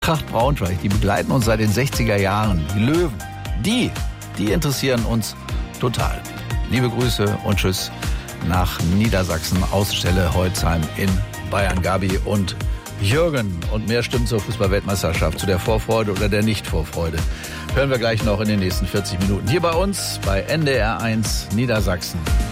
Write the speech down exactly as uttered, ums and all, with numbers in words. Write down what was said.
Eintracht Braunschweig, die begleiten uns seit den sechziger Jahren. Die Löwen, die, die interessieren uns total. Liebe Grüße und Tschüss nach Niedersachsen, Außenstelle Holzheim in Bayern. Gabi und Jürgen und mehr Stimmen zur Fußball-Weltmeisterschaft, zu der Vorfreude oder der Nicht-Vorfreude. Hören wir gleich noch in den nächsten vierzig Minuten. Hier bei uns bei N D R eins Niedersachsen.